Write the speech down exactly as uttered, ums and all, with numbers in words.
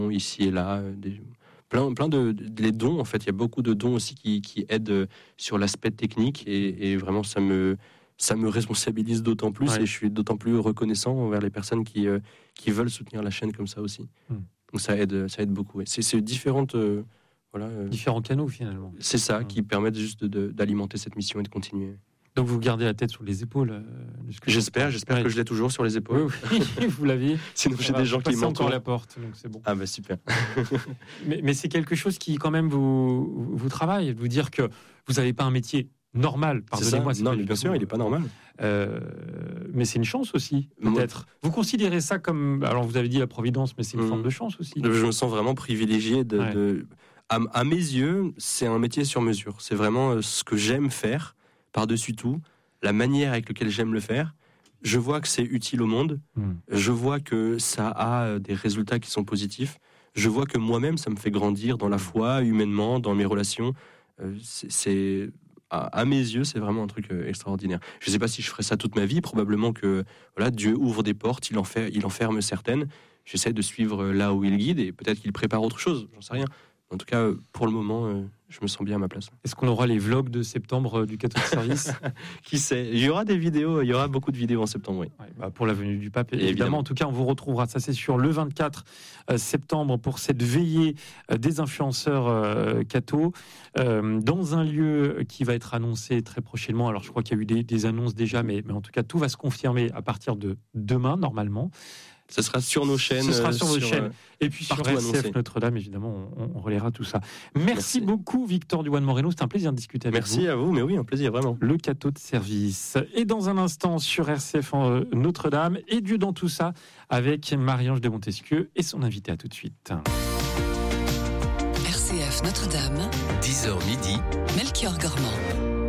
ici et là, des, plein, plein de, de les dons en fait. Il y a beaucoup de dons aussi qui, qui aident sur l'aspect technique et, et vraiment ça me ça me responsabilise d'autant plus ouais. et je suis d'autant plus reconnaissant envers les personnes qui euh, qui veulent soutenir la chaîne comme ça aussi. Hmm. Donc ça aide ça aide beaucoup. Ouais. C'est, c'est différentes euh, voilà euh, différents canaux finalement. C'est ça hmm. qui permettent juste de, de, d'alimenter cette mission et de continuer. Donc vous gardez la tête sur les épaules. Euh, j'espère, j'espère ouais. que je l'ai toujours sur les épaules. Oui, oui vous l'aviez. Sinon j'ai des gens qui m'entourent. Encore la porte, donc c'est bon. Ah bah super. mais, mais c'est quelque chose qui quand même vous vous travaille, de vous dire que vous n'avez pas un métier normal. Pardonnez-moi. C'est non, mais bien sûr, il n'est pas normal. Euh, mais c'est une chance aussi, peut-être. Moi, vous considérez ça comme, alors vous avez dit la providence, mais c'est une mmh. forme de chance aussi. Je me sens vraiment privilégié de. Ouais. de... À, à mes yeux, c'est un métier sur mesure. C'est vraiment ce que j'aime faire. Par-dessus tout, la manière avec laquelle j'aime le faire, je vois que c'est utile au monde, mmh. je vois que ça a des résultats qui sont positifs, je vois que moi-même, ça me fait grandir dans la foi, humainement, dans mes relations. C'est, c'est à, à mes yeux, c'est vraiment un truc extraordinaire. Je ne sais pas si je ferai ça toute ma vie, probablement que voilà, Dieu ouvre des portes, il en, fait, il en ferme certaines, j'essaie de suivre là où il guide, et peut-être qu'il prépare autre chose, j'en sais rien. En tout cas, pour le moment, euh, je me sens bien à ma place. Est-ce qu'on aura les vlogs de septembre euh, du Cateau de Service ? Qui sait ? Il y aura des vidéos, il y aura beaucoup de vidéos en septembre, oui. Ouais, bah pour la venue du pape, évidemment. évidemment. En tout cas, on vous retrouvera, ça c'est sûr, le vingt-quatre septembre pour cette veillée des influenceurs euh, Cateau, euh, dans un lieu qui va être annoncé très prochainement. Alors, je crois qu'il y a eu des, des annonces déjà, mais, mais en tout cas, tout va se confirmer à partir de demain, normalement. Ce sera sur nos chaînes. Ce sera sur vos chaînes. Et puis sur R C F annoncé. Notre-Dame, évidemment, on, on relaiera tout ça. Merci, Merci. beaucoup, Victor Duan Moreno. C'était un plaisir de discuter avec Merci vous. Merci à vous, mais oui, un plaisir, vraiment. Le Cateau de Service. Et dans un instant, sur R C F en Notre-Dame, et Dieu dans tout ça, avec Marie-Ange de Montesquieu et son invité. À tout de suite. R C F Notre-Dame, dix heures midi, Melchior Gormand.